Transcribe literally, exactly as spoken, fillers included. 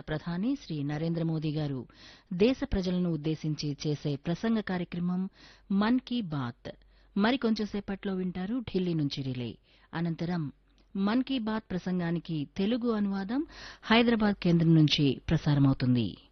ప్రధాని శ్రీ నరేంద్ర మోదీ గారు దేశ ప్రజలను ఉద్దేశించి చేసే ప్రసంగ కార్యక్రమం మన్ కీ బాత్ మరికొంచెంసేపట్లో వింటారు ఢిల్లీ నుంచి రిలే. అనంతరం మన్ కీ బాత్ ప్రసంగానికి తెలుగు అనువాదం హైదరాబాద్ కేంద్రం నుంచి ప్రసారమవుతుంది.